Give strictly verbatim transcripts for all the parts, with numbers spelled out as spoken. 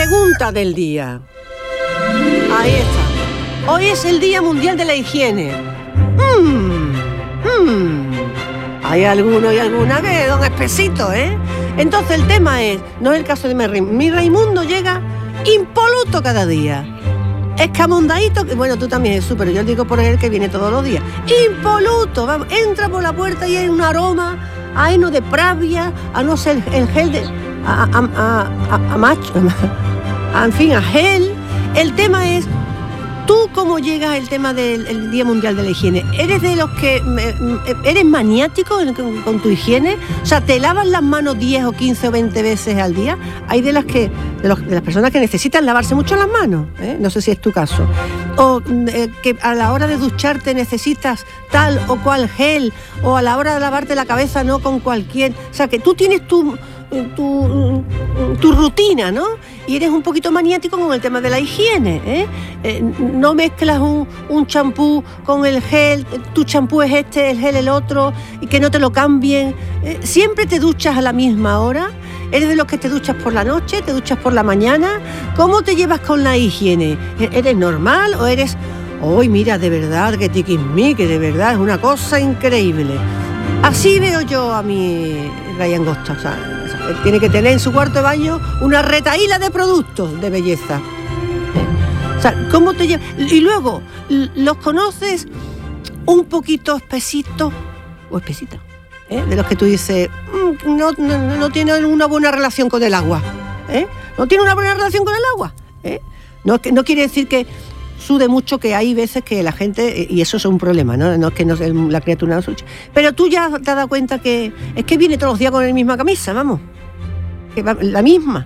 pregunta del día. Ahí está. Hoy es el Día Mundial de la Higiene. Mmm, mmm. Hay alguno y alguna que don espesito, ¿eh? Entonces el tema es, no es el caso de mi Raimundo. Mi Raimundo llega impoluto cada día. Escamondadito, bueno, tú también, Jesús, pero yo digo por él que viene todos los días. Impoluto, vamos, entra por la puerta y hay un aroma a heno de pravia, a no ser el gel de... a, a, a, a, a macho, a, en fin, a gel. El tema es, ¿tú cómo llegas al tema del el Día Mundial de la Higiene? ¿Eres de los que... eres maniático con, con tu higiene? O sea, ¿te lavas las manos diez o quince o veinte veces al día? Hay de las que de, los, de las personas que necesitan lavarse mucho las manos, ¿eh? No sé si es tu caso. O eh, que a la hora de ducharte necesitas tal o cual gel, o a la hora de lavarte la cabeza no con cualquier... O sea, que tú tienes tu... Tu, tu rutina, ¿no? Y eres un poquito maniático con el tema de la higiene, ¿eh? Eh, no mezclas un, un champú con el gel, tu champú es este, el gel el otro, y que no te lo cambien. Eh, siempre te duchas a la misma hora. ¿Eres de los que te duchas por la noche, te duchas por la mañana? ¿Cómo te llevas con la higiene? ¿Eres normal o eres... Uy, mira, de verdad, que tiquismí, que de verdad es una cosa increíble? Así veo yo a mi Ryan Gosta, o sea, él tiene que tener en su cuarto de baño una retaíla de productos de belleza. ¿Eh? O sea, ¿cómo te llevas? Y luego, ¿los conoces un poquito espesito o espesita? ¿Eh? De los que tú dices, mmm, no, no, no tienen una buena relación con el agua. ¿Eh? ¿No tiene una buena relación con el agua? ¿Eh? No, no quiere decir que sude mucho, que hay veces que la gente, y eso es un problema, ¿no? No es que no, la criatura no suche. Pero tú ya te has dado cuenta que es que viene todos los días con la misma camisa, vamos. Que va, la misma.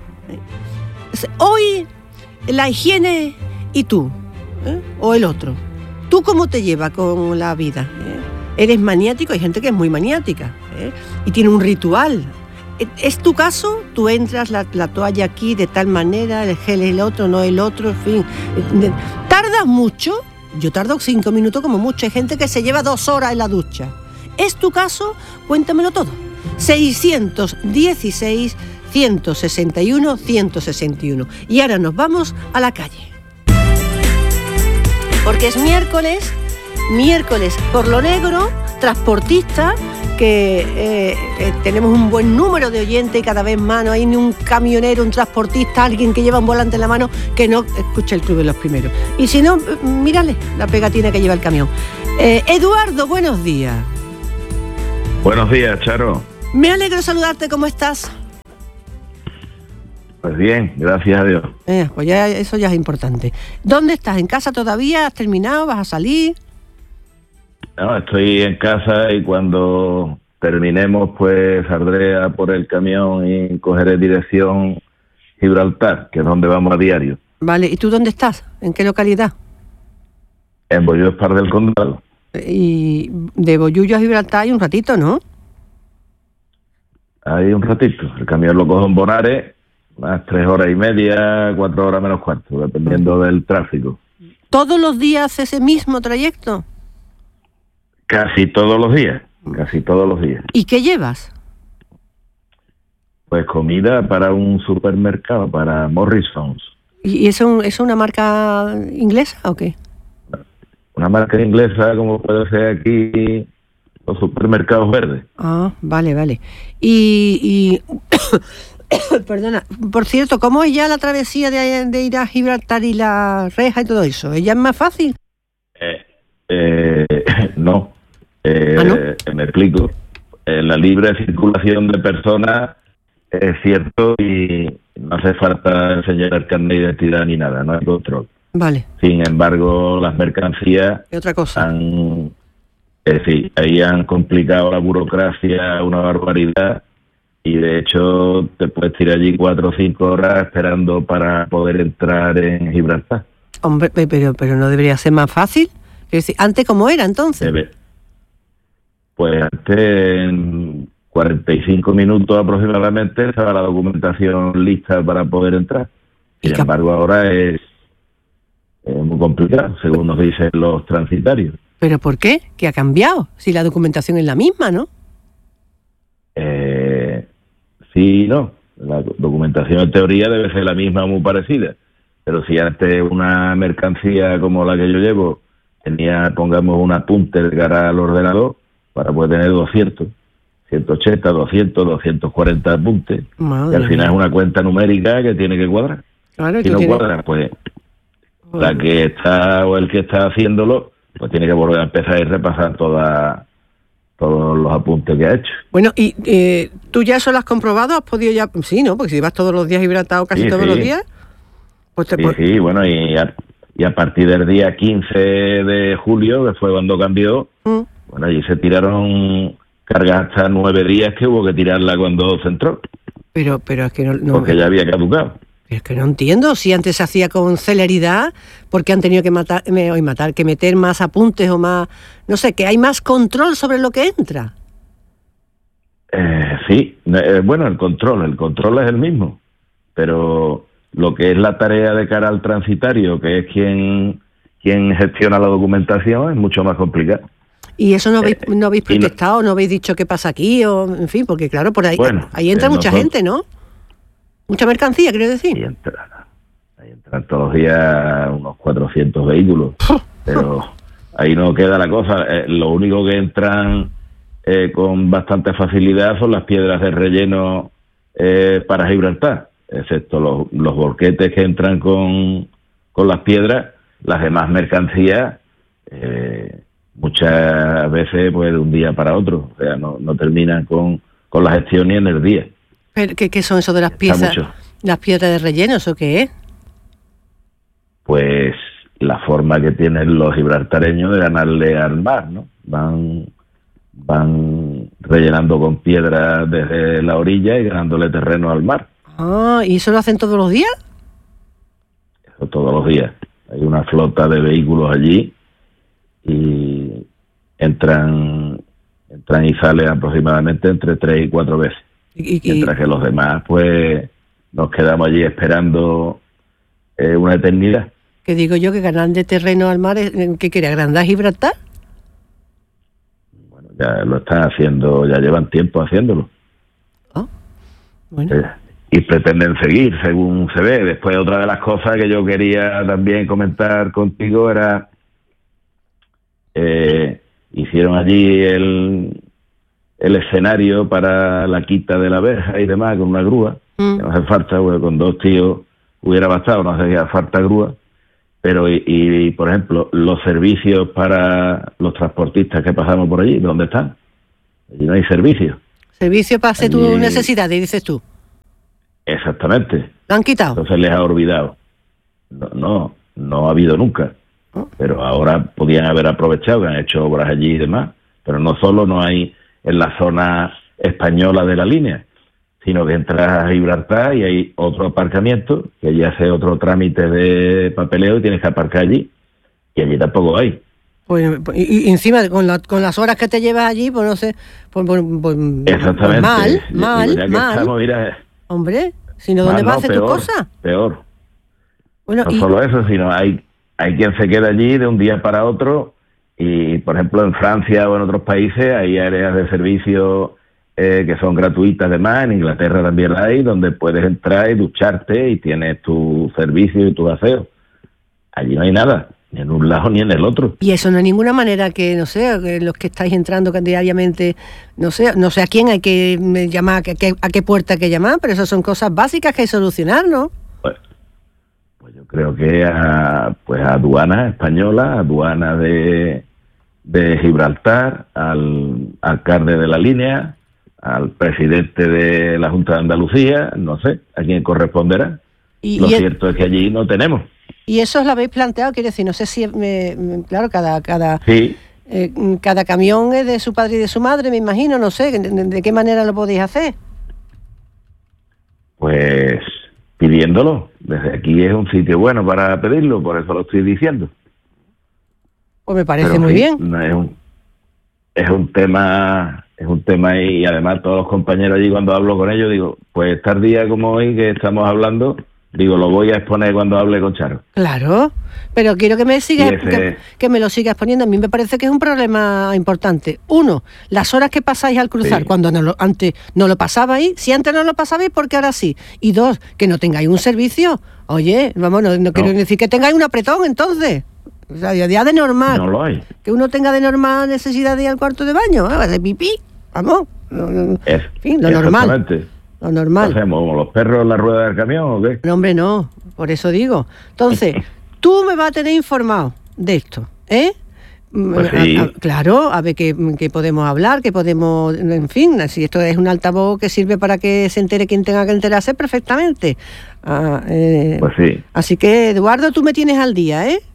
Hoy, la higiene y tú, ¿eh? O el otro. ¿Tú cómo te llevas con la vida? ¿Eh? ¿Eres maniático? Hay gente que es muy maniática, ¿eh? Y tiene un ritual. ¿Es tu caso? Tú entras, la, la toalla aquí de tal manera, el gel el otro, no el otro, en fin. ¿Tardas mucho? Yo tardo cinco minutos como mucho. Hay gente que se lleva dos horas en la ducha. ¿Es tu caso? Cuéntamelo todo. seiscientos dieciséis, ciento sesenta y uno, ciento sesenta y uno. Y ahora nos vamos a la calle. Porque es miércoles, miércoles por lo negro, transportista, que eh, eh, tenemos un buen número de oyentes y cada vez más. No hay ni un camionero, un transportista, alguien que lleva un volante en la mano que no escuche el Club de los Primeros. Y si no, mírale la pegatina que lleva el camión. Eh, Eduardo, buenos días. Buenos días, Charo. Me alegro saludarte, ¿cómo estás? Pues bien, gracias a Dios. Eh, pues ya, eso ya es importante. ¿Dónde estás? ¿En casa todavía? ¿Has terminado? ¿Vas a salir? No, estoy en casa y cuando terminemos pues saldré a por el camión y cogeré dirección Gibraltar, que es donde vamos a diario. Vale, ¿y tú dónde estás? ¿En qué localidad? En Bollullo Espar del Condado. Y de Bollullo a Gibraltar hay un ratito, ¿no? Hay un ratito. El camión lo cojo en Bonares, más tres horas y media, cuatro horas menos cuarto, dependiendo uh-huh. del tráfico. ¿Todos los días ese mismo trayecto? Casi todos los días, casi todos los días. ¿Y qué llevas? Pues comida para un supermercado, para Morrisons. ¿Y es, un, es una marca inglesa o qué? Una marca inglesa, como puede ser aquí los supermercados verdes. Ah, vale, vale. Y, y perdona, por cierto, ¿cómo es ya la travesía de, de ir a Gibraltar y la reja y todo eso? ¿Es ya más fácil? Eh, eh, no. Eh, ¿Ah, no? Me explico. Eh, la libre circulación de personas es cierto y no hace falta enseñar el carnet de identidad ni nada, no hay control. Vale. Sin embargo, las mercancías ¿Qué otra cosa? han, eh, sí, ahí han complicado la burocracia una barbaridad y de hecho te puedes tirar allí cuatro o cinco horas esperando para poder entrar en Gibraltar. Hombre, pero, pero no debería ser más fácil. Es decir, ¿antes cómo era entonces? Debe. Pues antes, en cuarenta y cinco minutos aproximadamente, estaba la documentación lista para poder entrar. Sin embargo, ahora es, es muy complicado, según nos dicen los transitarios. ¿Pero por qué? ¿Qué ha cambiado? Si la documentación es la misma, ¿no? Eh, sí, no. La documentación en teoría debe ser la misma o muy parecida, pero si antes una mercancía como la que yo llevo tenía, pongamos, un apunte de cara al ordenador, para poder tener doscientos, ciento ochenta, doscientos, doscientos cuarenta apuntes, Madre y al final mía. es una cuenta numérica que tiene que cuadrar. Claro, Si tú no tienes... cuadra, pues Joder. la que está o el que está haciéndolo, pues tiene que volver a empezar y repasar toda, todos los apuntes que ha hecho. Bueno, ¿y eh, tú ya eso lo has comprobado? ¿Has podido ya...? Sí, ¿no? Porque si vas todos los días hidratado casi Sí, todos sí. los días, pues te... Sí, pues- sí, bueno, y a, y a partir del día quince de julio, que fue cuando cambió, Mm. bueno, allí se tiraron cargas hasta nueve días que hubo que tirarla cuando se entró, Pero, pero es que no... no porque ya había caducado. es que no entiendo. Si antes se hacía con celeridad, ¿por qué han tenido que matar, me, hoy matar, que meter más apuntes o más... No sé, que hay más control sobre lo que entra? Eh, sí, eh, bueno, el control, el control es el mismo, pero lo que es la tarea de cara al transitario, que es quien, quien gestiona la documentación, es mucho más complicado. Y eso no habéis, Eh, no habéis y no- protestado, no habéis dicho qué pasa aquí, o en fin, porque claro, por ahí, Bueno, ahí entra eh, mucha nosotros- gente, ¿no? Mucha mercancía, quiero Ahí decir. entran, ahí entran todos los días unos cuatrocientos vehículos, pero ahí no queda la cosa. Eh, lo único que entran eh, con bastante facilidad son las piedras de relleno eh, para Gibraltar, excepto los, los volquetes que entran con, con las piedras. Las demás mercancías, eh, muchas veces pues de un día para otro, o sea, no, no terminan con, con la gestión ni en el día. Pero, ¿qué, qué son eso de las Está piezas? mucho. Las piedras de relleno, ¿eso qué es? Pues la forma que tienen los gibraltareños de ganarle al mar, ¿no? Van, van rellenando con piedras desde la orilla y ganándole terreno al mar. Ah, ¿y eso lo hacen todos los días? Eso todos los días. Hay una flota de vehículos allí y entran, entran y salen aproximadamente entre tres y cuatro veces. Y, y- Mientras que los demás, pues, nos quedamos allí esperando eh, una eternidad. que digo yo que ganar de terreno al mar, es- ¿qué quiere? ¿Agrandar Gibraltar? Bueno, ya lo están haciendo, ya llevan tiempo haciéndolo. Ah, bueno. Eh, y pretenden seguir, según se ve. Después, otra de las cosas que yo quería también comentar contigo era, eh, hicieron allí el, el escenario para la quita de la verja y demás con una grúa, Mm. que no hace falta, porque con dos tíos hubiera bastado, no hacía falta grúa. Pero, y, y, por ejemplo, los servicios para los transportistas que pasamos por allí, ¿dónde están? Allí no hay servicios. Servicio para hacer tus Allí- necesidades, dices tú. Exactamente. ¿Lo han quitado? Entonces les ha olvidado. No, no, no ha habido nunca. Oh. Pero ahora podían haber aprovechado, que han hecho obras allí y demás. Pero no solo no hay en la zona española de la línea, sino que entras a Gibraltar y hay otro aparcamiento, que ya hace otro trámite de papeleo y tienes que aparcar allí. Y allí tampoco hay. Pues, pues, y, y encima, con, la- con las horas que te llevas allí, pues no sé, pues, pues- pues- pues Exactamente. mal, Ya- digo, mal, ya que mal. estamos, mira, Hombre, si no, ¿dónde mal vas a no, hacer tu peor, cosa? Peor. Bueno, No y, solo eso, sino hay, hay quien se queda allí de un día para otro y, por ejemplo, en Francia o en otros países hay áreas de servicio eh, que son gratuitas además, en Inglaterra también la hay, donde puedes entrar y ducharte y tienes tu servicio y tu aseo. Allí no hay nada, ni en un lado ni en el otro. y eso no hay ninguna manera que, no sé, que los que estáis entrando diariamente, no sé, no sé a quién hay que eh, llamar, a qué, a qué puerta hay que llamar, pero eso son cosas básicas que hay que solucionar, ¿no? Pues, pues yo creo que a, pues a aduana española, aduana de, de Gibraltar, al alcalde de la línea, al presidente de la Junta de Andalucía, no sé a quién corresponderá. Y, Lo y, cierto es que allí no tenemos. y eso os lo habéis planteado, quiero decir, no sé si, me, me- claro, cada, cada, Sí, eh, cada camión es de su padre y de su madre, me imagino, no sé, de, de qué manera lo podéis hacer. pues pidiéndolo. Desde aquí es un sitio bueno para pedirlo, por eso lo estoy diciendo. Pues me parece Pero, en muy fin, bien. no es un es un tema es un tema y además todos los compañeros allí cuando hablo con ellos digo, pues estar día como hoy que estamos hablando, Digo, lo voy a exponer cuando hable con Charo. Claro, pero quiero que me sigas, ese... que, que me lo sigas poniendo. A mí me parece que es un problema importante. Uno, las horas que pasáis al cruzar, sí. cuando no lo, antes no lo pasabais. Si antes no lo pasabais, ¿por qué ahora sí? Y dos, que no tengáis un servicio. Oye, vamos, no, no, no. quiero decir que tengáis un apretón, entonces. O sea, ya de normal. No lo hay. Que uno tenga de normal necesidad de ir al cuarto de baño, ¿eh? de pipí, vamos. No, no, es, en fin, lo normal. Lo normal. ¿Qué hacemos? ¿Como los perros en la rueda del camión o qué? No, hombre, no. Por eso digo. Entonces, tú me vas a tener informado de esto, ¿eh? Pues sí. a, a, claro, a ver qué, qué podemos hablar, qué podemos... En fin, si esto es un altavoz que sirve para que se entere quien tenga que enterarse perfectamente. Ah, eh, pues sí. Así que, Eduardo, tú me tienes al día, ¿eh?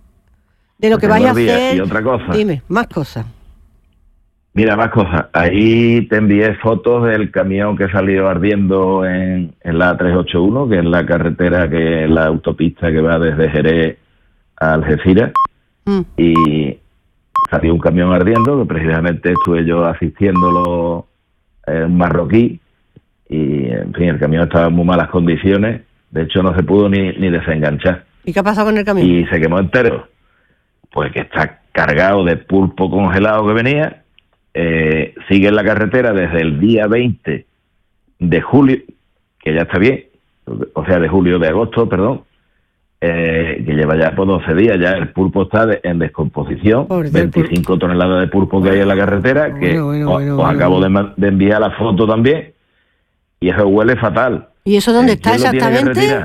De lo pues que vais a hacer... Y otra cosa. Dime, más cosas. Mira, más cosas. Ahí te envié fotos del camión que salió ardiendo en, en la trescientos ochenta y uno, que es la carretera, que es la autopista que va desde Jerez a Algeciras. Mm. Y salió un camión ardiendo, que precisamente estuve yo asistiéndolo en marroquí. Y, en fin, el camión estaba en muy malas condiciones. De hecho, no se pudo ni, ni desenganchar. ¿Y qué ha pasado con el camión? Y se quemó entero. Pues que está cargado de pulpo congelado que venía. Eh, sigue en la carretera desde el día veinte de julio, que ya está bien, o sea, de julio, de agosto, perdón, eh, que lleva ya por doce días, ya el pulpo está de, en descomposición, Dios, veinticinco pulpo. Toneladas de pulpo que hay en la carretera, bueno, que bueno, os, bueno, os bueno, acabo bueno. De, de enviar la foto también, y eso huele fatal. ¿Y eso dónde está exactamente?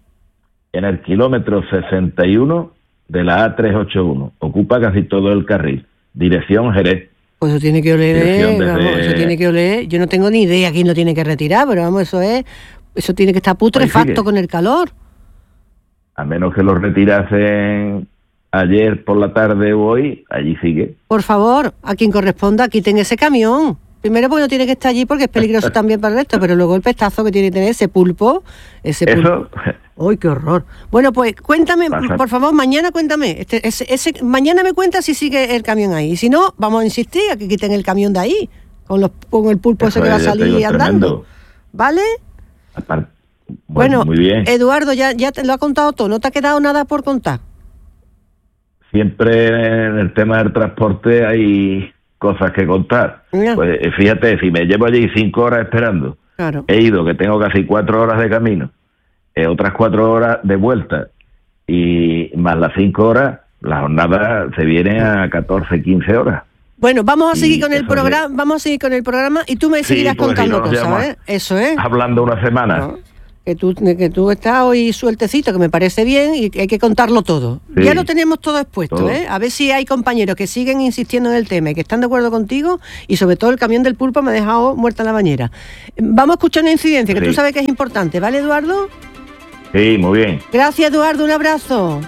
En el kilómetro sesenta y uno de la A trescientos ochenta y uno, ocupa casi todo el carril, dirección Jerez. Pues eso tiene que oler, vamos, desde... eso tiene que oler. Yo no tengo ni idea quién lo tiene que retirar, pero vamos, eso es, eso tiene que estar putrefacto con el calor. A menos que lo retirasen ayer por la tarde o hoy, allí sigue. Por favor, a quien corresponda, quiten ese camión. Primero porque no tiene que estar allí porque es peligroso también para el resto, pero luego el pestazo que tiene que tener ese pulpo, ese pulpo. Eso... ¡Ay, qué horror! Bueno, pues cuéntame, Pasa. por favor, mañana cuéntame. Este, ese, ese, mañana me cuentas si sigue el camión ahí. Y si no, vamos a insistir a que quiten el camión de ahí, con, los, con el pulpo Eso ese que va a salir andando. Tremendo. ¿Vale? Aparte, bueno, bueno, muy bien. Eduardo, ya, ya te lo ha contado todo. ¿No te ha quedado nada por contar? Siempre en el tema del transporte hay cosas que contar. Yeah. Pues fíjate, si me llevo allí cinco horas esperando, claro. He ido, que tengo casi cuatro horas de camino, eh, otras cuatro horas de vuelta, y más las cinco horas, la jornada se viene a catorce, quince horas. Bueno, vamos a seguir y con el programa, vamos a seguir con el programa y tú me sí, seguirás contando si no cosas, ¿eh? Eso es. Hablando una semana. No. Que tú, que tú estás hoy sueltecito, que me parece bien, y que hay que contarlo todo. Sí, ya lo tenemos todo expuesto, todo. ¿eh? A ver si hay compañeros que siguen insistiendo en el tema y que están de acuerdo contigo, y sobre todo el camión del pulpo me ha dejado muerta en la bañera. Vamos a escuchar una incidencia, que sí. Tú sabes que es importante, ¿vale, Eduardo? Sí, muy bien. Gracias, Eduardo, un abrazo.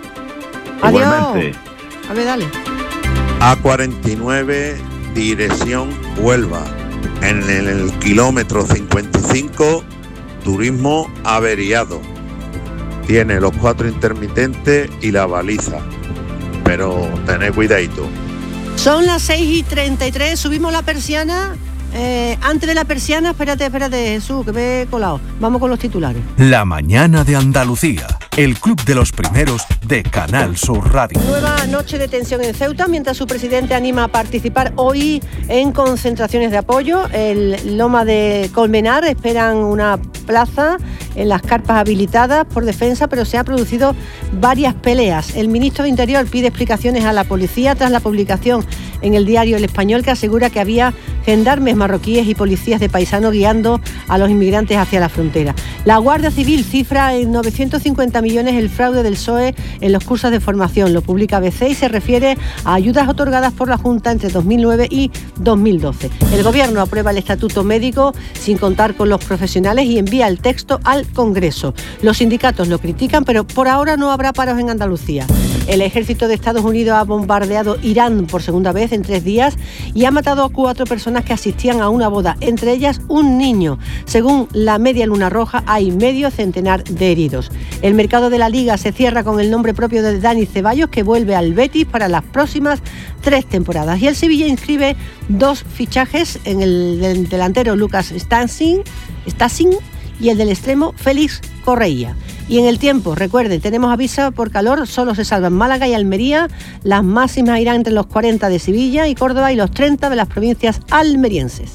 Igualmente. Adiós. A ver, dale. A cuarenta y nueve, dirección Huelva. En el, el kilómetro cincuenta y cinco... turismo averiado. Tiene los cuatro intermitentes y la baliza, pero tened cuidadito. Son las seis y treinta y tres, subimos la persiana. Eh, antes de la persiana, espérate, espérate, Jesús, que me he colado. Vamos con los titulares. La mañana de Andalucía, el club de los primeros de Canal Sur Radio. Nueva noche de tensión en Ceuta, mientras su presidente anima a participar hoy en concentraciones de apoyo. El Loma de Colmenar esperan una plaza en las carpas habilitadas por defensa, pero se han producido varias peleas. El ministro de Interior pide explicaciones a la policía tras la publicación en el diario El Español, que asegura que había gendarmes marroquíes y policías de paisano guiando a los inmigrantes hacia la frontera. La Guardia Civil cifra en novecientos cincuenta millones el fraude del P S O E en los cursos de formación. Lo publica A B C y se refiere a ayudas otorgadas por la Junta entre dos mil nueve y dos mil doce. El Gobierno aprueba el estatuto médico sin contar con los profesionales y envía el texto al Congreso. Los sindicatos lo critican, pero por ahora no habrá paros en Andalucía. El ejército de Estados Unidos ha bombardeado Irán por segunda vez en tres días y ha matado a cuatro personas que asistían a una boda, entre ellas un niño. Según la Media Luna Roja, hay medio centenar de heridos. El mercado de la Liga se cierra con el nombre propio de Dani Ceballos, que vuelve al Betis para las próximas tres temporadas. Y el Sevilla inscribe dos fichajes en el delantero Lucas Stansing, Stassing y el del extremo Félix Correia. Y en el tiempo, recuerden, tenemos aviso por calor, solo se salvan Málaga y Almería. Las máximas irán entre los cuarenta de Sevilla y Córdoba y los treinta de las provincias almerienses.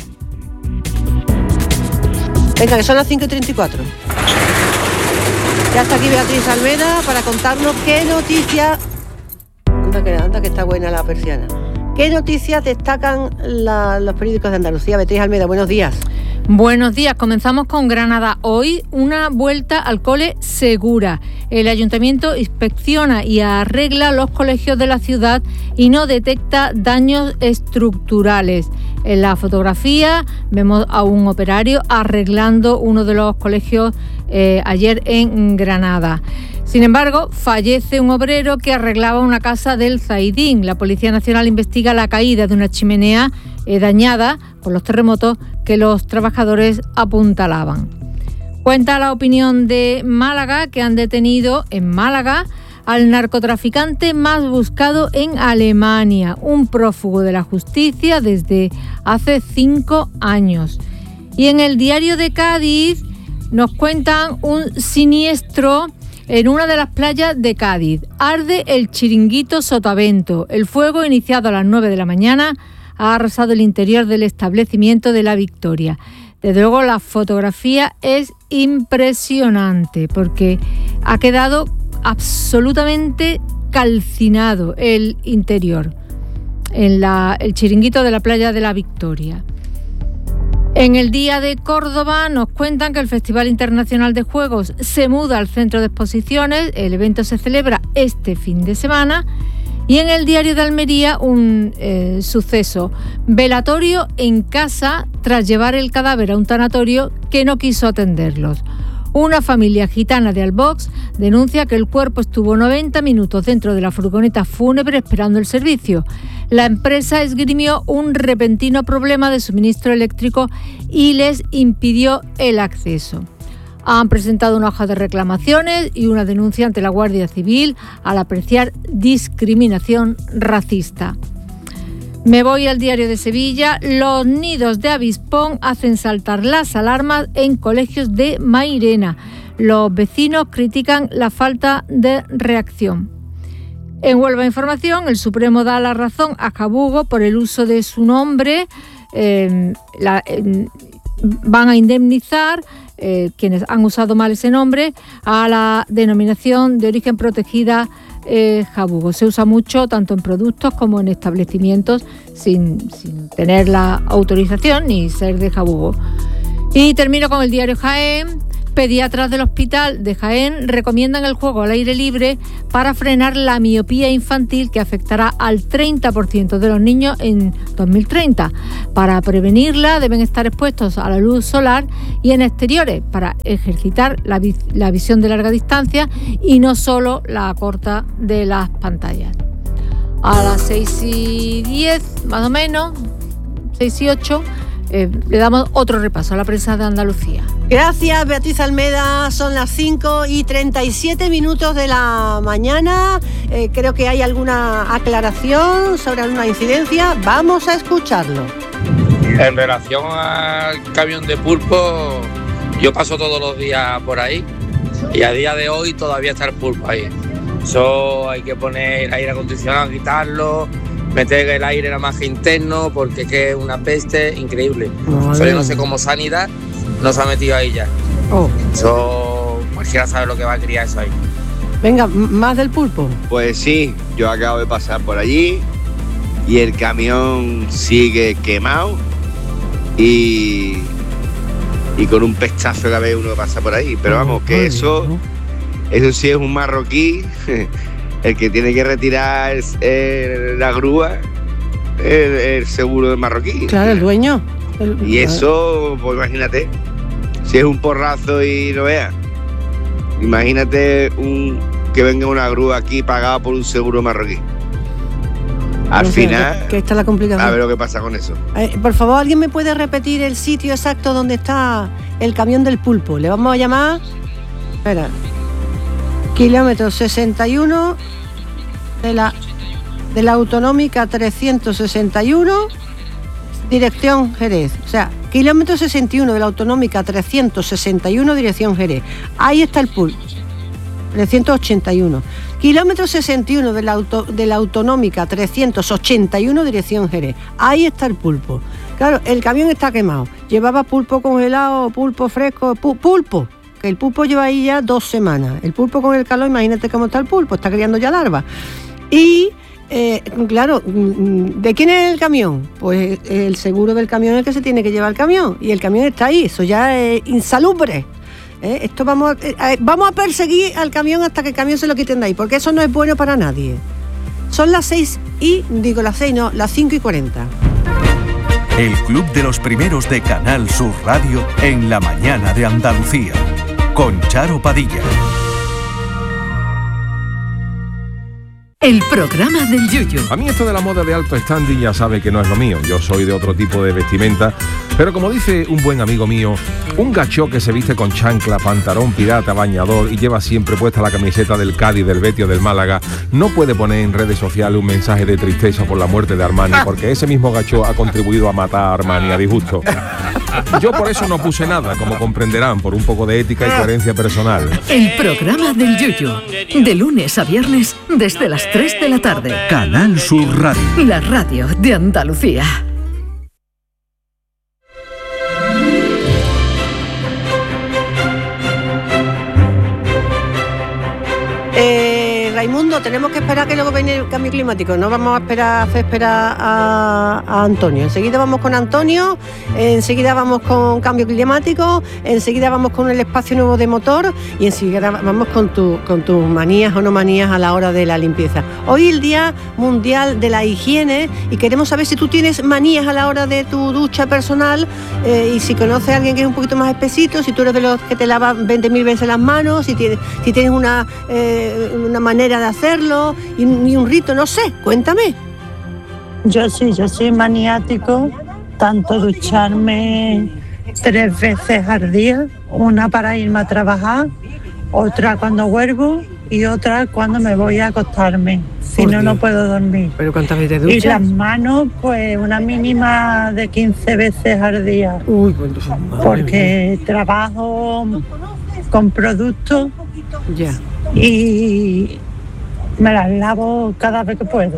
Venga, que son las cinco y treinta y cuatro. Ya está aquí Beatriz Almeda para contarnos qué noticias... Anda que, anda que está buena la persiana. ¿Qué noticias destacan la, los periódicos de Andalucía? Beatriz Almeda, buenos días. Buenos días, comenzamos con Granada. Hoy una vuelta al cole segura. El ayuntamiento inspecciona y arregla los colegios de la ciudad y no detecta daños estructurales. En la fotografía vemos a un operario arreglando uno de los colegios eh, ayer en Granada. Sin embargo, fallece un obrero que arreglaba una casa del Zaidín. La Policía Nacional investiga la caída de una chimenea eh, dañada por los terremotos que los trabajadores apuntalaban. Cuenta La Opinión de Málaga que han detenido en Málaga al narcotraficante más buscado en Alemania, un prófugo de la justicia desde hace cinco años. Y en el Diario de Cádiz nos cuentan un siniestro en una de las playas de Cádiz. Arde el chiringuito Sotavento. El fuego, iniciado a las nueve de la mañana, ha arrasado el interior del establecimiento de La Victoria. Desde luego la fotografía es impresionante porque ha quedado absolutamente calcinado el interior, en la, el chiringuito de la playa de La Victoria. En el Día de Córdoba nos cuentan que el Festival Internacional de Juegos se muda al centro de exposiciones. El evento se celebra este fin de semana. Y en el Diario de Almería un eh, suceso, velatorio en casa tras llevar el cadáver a un tanatorio que no quiso atenderlos. Una familia gitana de Albox denuncia que el cuerpo estuvo noventa minutos dentro de la furgoneta fúnebre esperando el servicio. La empresa esgrimió un repentino problema de suministro eléctrico y les impidió el acceso. Han presentado una hoja de reclamaciones y una denuncia ante la Guardia Civil al apreciar discriminación racista. Me voy al Diario de Sevilla. Los nidos de avispón hacen saltar las alarmas en colegios de Mairena. Los vecinos critican la falta de reacción. En Huelva Información, el Supremo da la razón a Jabugo por el uso de su nombre. Eh, la, eh, van a indemnizar eh, quienes han usado mal ese nombre a la denominación de origen protegida eh, Jabugo. Se usa mucho tanto en productos como en establecimientos sin, sin tener la autorización ni ser de Jabugo. Y termino con el Diario Jaén. Pediatras del Hospital de Jaén recomiendan el juego al aire libre para frenar la miopía infantil que afectará al treinta por ciento de los niños en dos mil treinta. Para prevenirla deben estar expuestos a la luz solar y en exteriores para ejercitar la, vis- la visión de larga distancia y no solo la corta de las pantallas. A las seis y diez, más o menos, seis y ocho, Eh, le damos otro repaso a la prensa de Andalucía. Gracias, Beatriz Almeda. Son las cinco y treinta y siete minutos de la mañana. Eh, creo que hay alguna aclaración sobre alguna incidencia. Vamos a escucharlo. En relación al camión de pulpo, yo paso todos los días por ahí y a día de hoy todavía está el pulpo ahí. Eso hay que poner aire acondicionado, quitarlo, meter el aire nada más que interno, porque es que es una peste increíble. Vale. Eso yo no sé cómo Sanidad no se ha metido ahí ya. Oh. Eso cualquiera sabe lo que va a criar eso ahí. Venga, más del pulpo. Pues sí, yo acabo de pasar por allí y el camión sigue quemado y, y con un pestazo cada vez uno pasa por ahí. Pero vamos, que eso, eso sí es un marroquí. El que tiene que retirar el, el, la grúa el, el seguro de marroquí. Claro, el dueño. El, y eso, pues imagínate, si es un porrazo y no veas. Imagínate un, que venga una grúa aquí pagada por un seguro marroquí. Al no sé, final, que está la complicación. A ver lo que pasa con eso. Eh, por favor, ¿alguien me puede repetir el sitio exacto donde está el camión del pulpo? Le vamos a llamar. Espera. Kilómetro sesenta y uno de la, de la autonómica trescientos sesenta y uno. dirección Jerez. O sea, kilómetro sesenta y uno de la autonómica trescientos sesenta y uno, dirección Jerez. Ahí está el pulpo. trescientos ochenta y uno. Kilómetro sesenta y uno de la, auto, de la autonómica trescientos ochenta y uno, dirección Jerez. Ahí está el pulpo. Claro, el camión está quemado. Llevaba pulpo congelado, pulpo fresco, pu- pulpo. Que el pulpo lleva ahí ya dos semanas. El pulpo con el calor, imagínate cómo está el pulpo, está criando ya larvas. Y, eh, claro, ¿de quién es el camión? Pues el seguro del camión es el que se tiene que llevar el camión. Y el camión está ahí, eso ya es insalubre. ¿Eh? Esto vamos a, eh, vamos a perseguir al camión hasta que el camión se lo quiten de ahí, porque eso no es bueno para nadie. Son las seis y, digo las seis, no, las cinco y cuarenta. El Club de los Primeros de Canal Sur Radio en la mañana de Andalucía, con Charo Padilla. El programa del Yuyu. A mí esto de la moda de alto standing ya sabe que no es lo mío. Yo soy de otro tipo de vestimenta. Pero como dice un buen amigo mío, un gachó que se viste con chancla, pantalón pirata, bañador y lleva siempre puesta la camiseta del Cádiz, del Betis o del Málaga, no puede poner en redes sociales un mensaje de tristeza por la muerte de Armani, porque ese mismo gachó ha contribuido a matar a Armani a disgusto. Yo por eso no puse nada, como comprenderán, por un poco de ética y coherencia personal. El programa del Yuyu. De lunes a viernes desde las tres de la tarde. Canal Sur Radio. La radio de Andalucía. Eh, Raimundo, tenemos que esperar que luego venga el cambio climático. No vamos a esperar a hacer esperar a, a Antonio. Enseguida vamos con Antonio, enseguida vamos con cambio climático, enseguida vamos con el espacio nuevo de motor y enseguida vamos con, tu, con tus manías o no manías a la hora de la limpieza. Hoy es el Día Mundial de la Higiene y queremos saber si tú tienes manías a la hora de tu ducha personal eh, y si conoces a alguien que es un poquito más espesito, si tú eres de los que te lavas veinte mil veces las manos, si tienes, si tienes una... Eh, una manera de hacerlo y, y un rito, no sé, cuéntame. Yo sí, yo soy maniático, tanto ducharme tres veces al día, una para irme a trabajar, otra cuando vuelvo y otra cuando me voy a acostarme, si no, no puedo dormir. ¿Pero cuántas veces duchas? Y las manos, pues una mínima de quince veces al día. Uy, pues, porque trabajo con productos. Ya. Y me las lavo cada vez que puedo.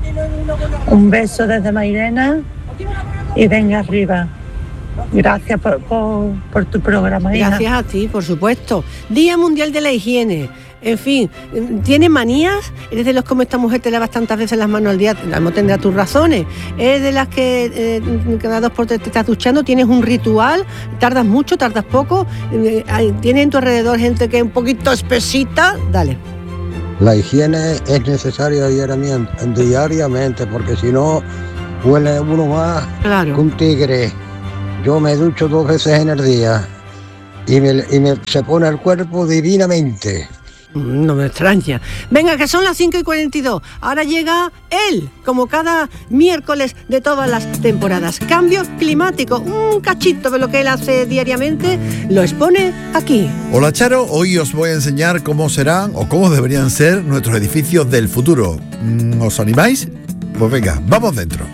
Un beso desde Mairena y venga arriba. Gracias por, por, por tu programa, hija. Gracias a ti, por supuesto. Día Mundial de la Higiene. En fin, ¿tienes manías? ¿Eres de los como esta mujer te lavas tantas veces las manos al día? No tendrá tus razones. ¿Eres de las que eh, cada dos por tres te estás duchando? ¿Tienes un ritual? ¿Tardas mucho? ¿Tardas poco? ¿Tienes en tu alrededor gente que es un poquito espesita? Dale. La higiene es necesaria diariamente porque si no huele uno más claro. que un tigre. Yo me ducho dos veces en el día y me, y me se pone el cuerpo divinamente. No me extraña. Venga, que son las cinco y cuarenta y dos. Ahora llega él, como cada miércoles de todas las temporadas. Cambio climático, un cachito de lo que él hace diariamente, lo expone aquí. Hola Charo, hoy os voy a enseñar cómo serán o cómo deberían ser nuestros edificios del futuro. ¿Os animáis? Pues venga, vamos dentro.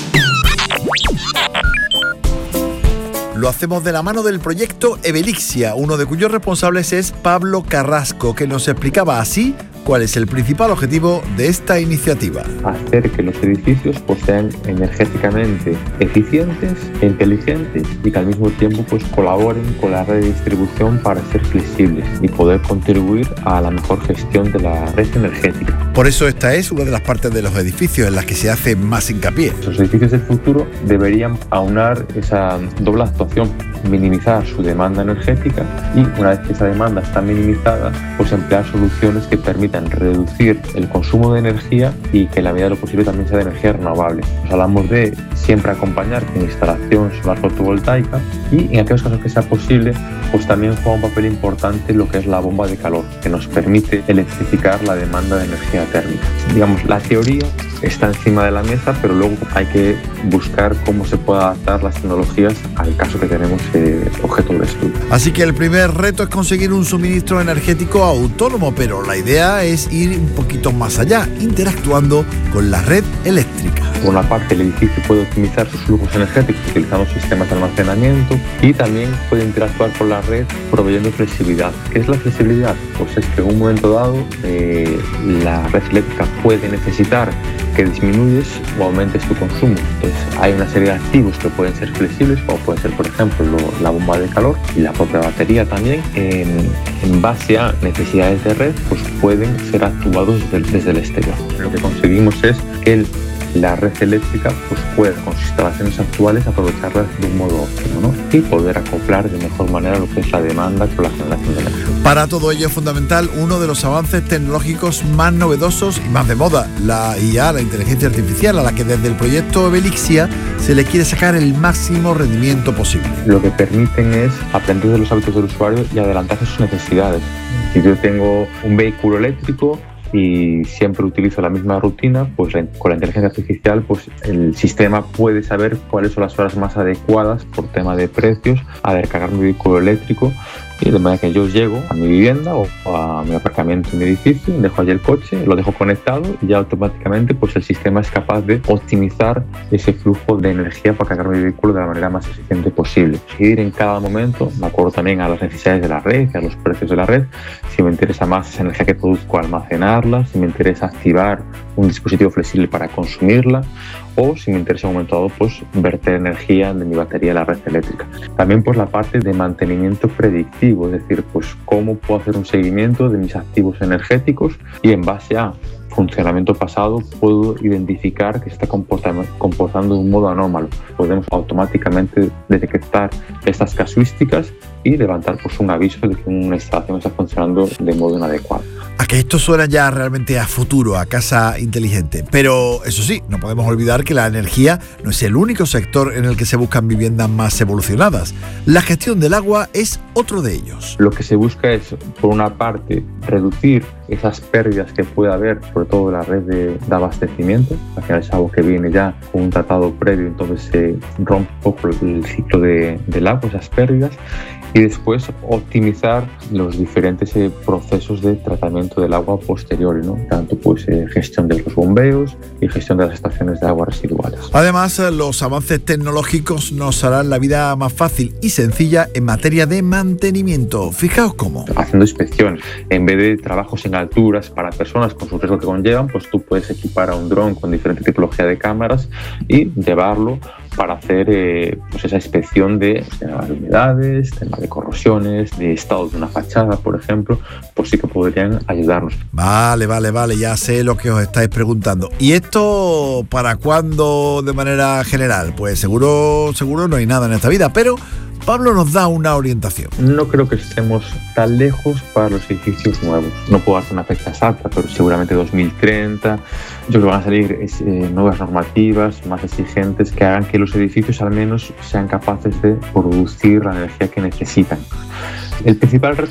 Lo hacemos de la mano del proyecto Evelixia, uno de cuyos responsables es Pablo Carrasco, que nos explicaba así cuál es el principal objetivo de esta iniciativa. Hacer que los edificios pues, sean energéticamente eficientes e inteligentes y que al mismo tiempo pues, colaboren con la red de distribución para ser flexibles y poder contribuir a la mejor gestión de la red energética. Por eso esta es una de las partes de los edificios en las que se hace más hincapié. Los edificios del futuro deberían aunar esa doble actuación, minimizar su demanda energética y una vez que esa demanda está minimizada, pues emplear soluciones que permitan reducir el consumo de energía y que en la medida de lo posible también sea de energía renovable. Nos hablamos de siempre acompañar con instalación solar fotovoltaica y en aquellos casos que sea posible pues también juega un papel importante lo que es la bomba de calor, que nos permite electrificar la demanda de energía térmica. Digamos, la teoría está encima de la mesa, pero luego hay que buscar cómo se pueden adaptar las tecnologías al caso que tenemos eh, objeto de estudio. Así que el primer reto es conseguir un suministro energético autónomo, pero la idea es ir un poquito más allá, interactuando con la red eléctrica. Por una parte, el edificio puede optimizar sus flujos energéticos utilizando sistemas de almacenamiento y también puede interactuar con la red proveyendo flexibilidad. ¿Qué es la flexibilidad? Pues es que en un momento dado eh, la red eléctrica puede necesitar que disminuyes o aumentes tu consumo. Entonces hay una serie de activos que pueden ser flexibles, como puede ser por ejemplo lo, la bomba de calor y la propia batería también. En, en base a necesidades de red, pues pueden ser actuados desde, desde el exterior. Lo que conseguimos es que el la red eléctrica pues puede con sus instalaciones actuales aprovecharlas de un modo óptimo, ¿no? Y poder acoplar de mejor manera lo que es la demanda con la generación de energía. Para todo ello es fundamental uno de los avances tecnológicos más novedosos y más de moda, la I A, la inteligencia artificial, a la que desde el proyecto Ebelixia se le quiere sacar el máximo rendimiento posible. Lo que permiten es aprender de los hábitos del usuario y adelantarse a sus necesidades. Si yo tengo un vehículo eléctrico y siempre utilizo la misma rutina, pues con la inteligencia artificial pues el sistema puede saber cuáles son las horas más adecuadas por tema de precios a descargar mi vehículo eléctrico, y de manera que yo llego a mi vivienda o a mi aparcamiento en mi edificio, dejo allí el coche, lo dejo conectado y ya automáticamente pues el sistema es capaz de optimizar ese flujo de energía para cargar mi vehículo de la manera más eficiente posible. Ir en cada momento, me acuerdo también a las necesidades de la red y a los precios de la red. Si me interesa más esa energía que produzco, almacenarla. Si me interesa activar un dispositivo flexible para consumirla, o si me interesa en un momento dado pues verter energía de mi batería a la red eléctrica. También pues la parte de mantenimiento predictivo, es decir, pues cómo puedo hacer un seguimiento de mis activos energéticos y en base a funcionamiento pasado puedo identificar que se está comportando, comportando de un modo anómalo. Podemos automáticamente detectar estas casuísticas y levantar pues un aviso de que una instalación está funcionando de modo inadecuado. A que esto suena ya realmente a futuro, a casa inteligente. Pero eso sí, no podemos olvidar que la energía no es el único sector en el que se buscan viviendas más evolucionadas. La gestión del agua es otro de ellos. Lo que se busca es, por una parte, reducir esas pérdidas que puede haber, sobre todo en la red de, de abastecimiento. Al final es agua que viene ya con un tratado previo, entonces se rompe un poco el ciclo de, del agua, esas pérdidas. Y después optimizar los diferentes eh, procesos de tratamiento del agua posteriores, ¿no? Tanto pues eh, gestión de los bombeos y gestión de las estaciones de aguas residuales. Además, los avances tecnológicos nos harán la vida más fácil y sencilla en materia de mantenimiento. Fijaos cómo. Haciendo inspecciones. En vez de trabajos en alturas para personas con su riesgo que conllevan, pues tú puedes equipar a un dron con diferente tipología de cámaras y llevarlo para hacer eh, pues esa inspección de temas de humedades, temas de corrosiones, de estado de una fachada, por ejemplo, pues sí que podrían ayudarnos. Vale, vale, vale, ya sé lo que os estáis preguntando. ¿Y esto para cuándo de manera general? Pues seguro, seguro no hay nada en esta vida, pero Pablo nos da una orientación. No creo que estemos tan lejos para los edificios nuevos. No puedo darte una fecha exacta, pero seguramente dos mil treinta. Yo creo que van a salir eh, nuevas normativas más exigentes que hagan que los edificios al menos sean capaces de producir la energía que necesitan. El principal reto